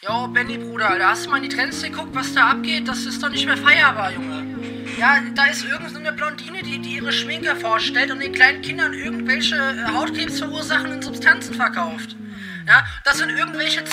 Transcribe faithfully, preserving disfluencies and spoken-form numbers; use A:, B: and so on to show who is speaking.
A: Jo, Benny, Bruder, da hast du mal in die Trends geguckt, was da abgeht? Das ist doch nicht mehr feierbar, Junge. Ja, da ist irgend so eine Blondine, die, die ihre Schminke vorstellt und den kleinen Kindern irgendwelche äh, Hautkrebs verursachenden Substanzen verkauft. Ja, das sind irgendwelche